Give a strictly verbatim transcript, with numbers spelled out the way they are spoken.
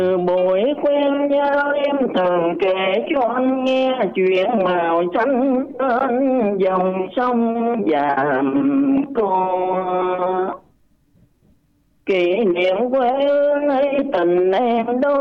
Buổi quen nhau em từng kể cho anh nghe chuyện màu xanh trên dòng sông Vàm Cỏ. Kỷ niệm quê hương ấy tình em đó